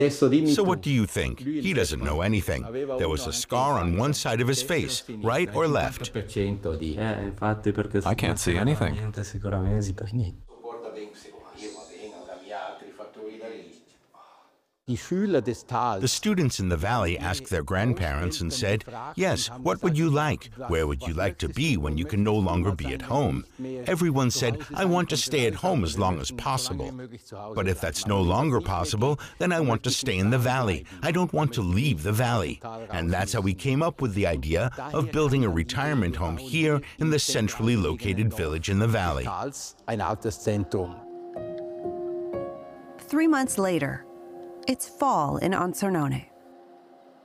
So what do you think? He doesn't know anything. There was a scar on one side of his face, right or left? I can't see anything. The students in the valley asked their grandparents and said, "Yes, what would you like? Where would you like to be when you can no longer be at home?" Everyone said, "I want to stay at home as long as possible. But if that's no longer possible, then I want to stay in the valley. I don't want to leave the valley." And that's how we came up with the idea of building a retirement home here in the centrally located village in the valley. 3 months later, it's fall in Anzornone.